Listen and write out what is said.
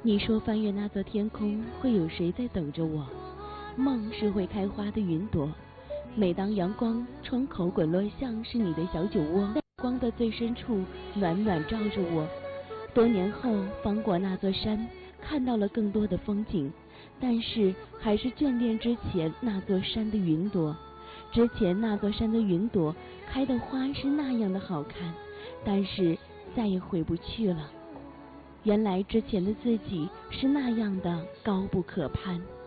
你说翻越那座天空，会有谁在等着我？梦是会开花的云朵，每当阳光窗口滚落，像是你的小酒窝，在光的最深处暖暖照着我。多年后翻过那座山，看到了更多的风景，但是还是眷恋之前那座山的云朵。之前那座山的云朵开的花是那样的好看，但是再也回不去了。原来之前的自己是那样的高不可攀。